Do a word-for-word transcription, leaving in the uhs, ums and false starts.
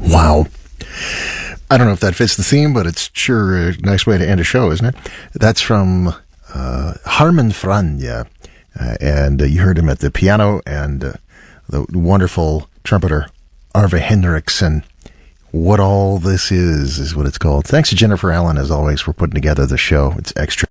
Wow. I don't know if that fits the theme, but it's sure a nice way to end a show, isn't it? That's from uh, Harman Franja, uh, and uh, you heard him at the piano, and uh, the wonderful trumpeter Arve Henriksen. What All This Is, is what it's called. Thanks to Jennifer Allen, as always, for putting together the show. It's extra.